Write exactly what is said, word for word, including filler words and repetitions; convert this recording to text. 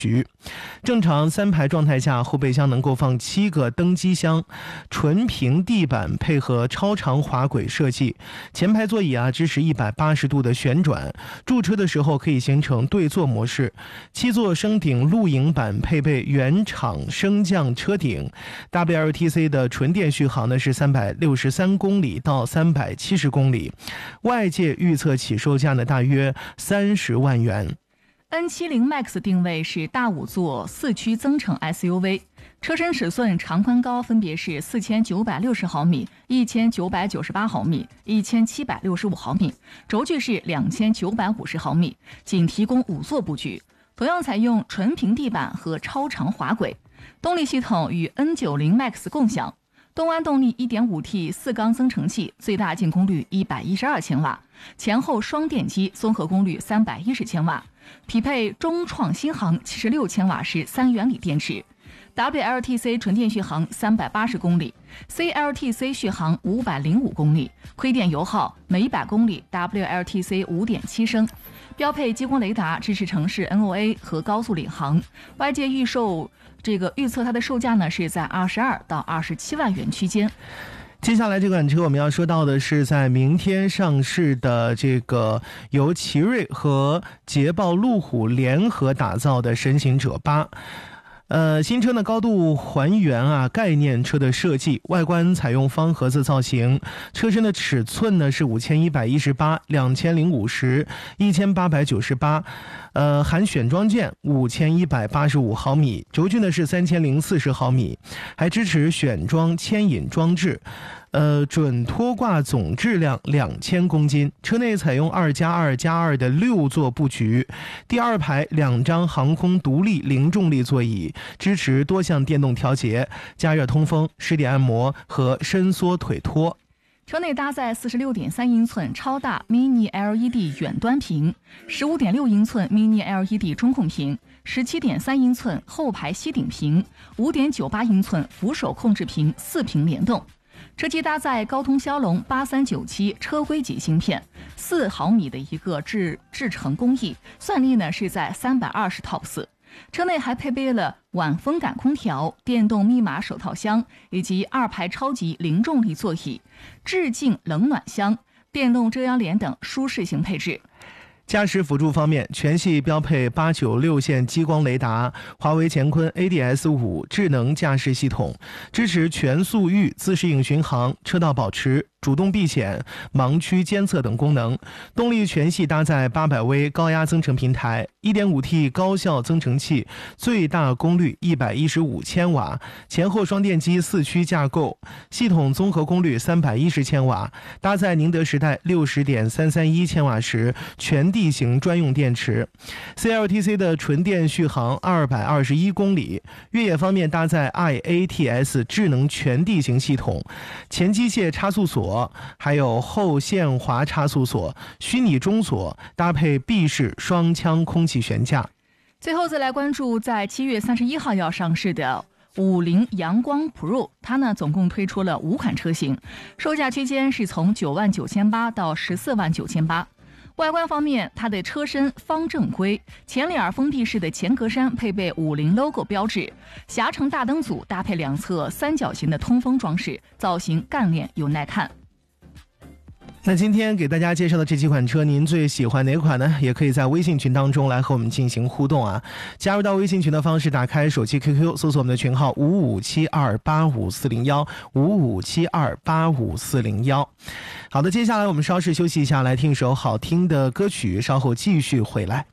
局。正常三排状态下，后备箱能够放七个登机箱，纯平地板配合超长滑轨设计，前排座椅啊支持一百八十度的旋转，驻车的时候可以形成对坐模式。七座升顶露营板配备原厂升降车顶。 W L T C 的纯电续航呢是三百六十三公里到三百七十公里，外界预测起售价呢大约三十万元。 N 七十 Max 定位是大五座四驱增程 S U V， 车身尺寸长宽高分别是四千九百六十毫米、一千九百九十八毫米、一千七百六十五毫米，轴距是两千九百五十毫米，仅提供五座布局，同样采用纯平地板和超长滑轨。动力系统与 N 九十 Max 共享，东安动力 一点五 T 四缸增程器，最大净功率一百一十二千瓦，前后双电机，综合功率三百一十千瓦，匹配中创新航七十六千瓦时三元锂电池。W L T C 纯电续航三百八十公里 ，C L T C 续航五百零五公里，亏电油耗每百公里 W L T C 五点七升。标配激光雷达，支持城市 N O A 和高速领航。外界预售这个预测它的售价呢是在二十二到二十七万元区间。 接下来这款车我们要说到的是在明天上市的这个由奇瑞和捷豹路虎联合打造的神行者八。呃，新车呢高度还原啊概念车的设计，外观采用方盒子造型，车身的尺寸呢是五千一百一十八、两千零五十、一千八百九十八，呃，含选装件五千一百八十五毫米，轴距呢是三千零四十毫米，还支持选装牵引装置。呃，准拖挂总质量两千公斤，车内采用二加二加二的六座布局，第二排两张航空独立零重力座椅，支持多项电动调节、加热通风、湿点按摩和伸缩腿托。 车内搭载 四十六点三英寸超大 Mini L E D 远端屏、十五点六英寸 Mini L E D 中控屏、十七点三英寸后排吸顶屏、五点九八英寸扶手控制屏，四屏联动。车机搭载高通骁龙八三九七车规级芯片，四毫米的一个制制程工艺，算力呢是在三百二十 T O P S。车内还配备了晚风感空调、电动密码手套箱以及二排超级零重力座椅、致敬冷暖箱、电动遮阳帘等舒适型配置。 驾驶辅助方面，全系标配八九六线激光雷达、华为乾坤 A D S 五 智能驾驶系统，支持全速域自适应巡航、车道保持、主动避险、盲区监测等功能。动力全系搭载八百威高压增程平台， 一点五 T 高效增程器，最大功率一百一十五千瓦，前后双电机四驱架构，系统综合功率三百一十千瓦，搭载宁德时代 六十点三三一千瓦时全地形专用电池。 C L T C 的纯电续航二百二十一公里。越野方面搭载 I A T S 智能全地形系统，前机械差速锁，还有后限滑差速锁、虚拟中锁，搭配 B 式双腔空气悬架。 最后再来关注在七月三十一号要上市的五菱阳光 Pro， 它呢总共推出了五款车型，售价区间是从九万九千八到十四万九千八。外观方面，它的车身方正规，前脸封闭式的前格栅配备五菱 logo 标志，狭长大灯组搭配两侧三角形的通风装饰，造型干练又耐看。 那今天给大家介绍的这几款车，您最喜欢哪款呢？也可以在微信群当中来和我们进行互动啊！加入到微信群的方式，打开手机 Q Q， 搜索我们的群号五五七二八五四零一，五五七二八五四零一。好的，接下来我们稍事休息一下，来听一首好听的歌曲，稍后继续回来。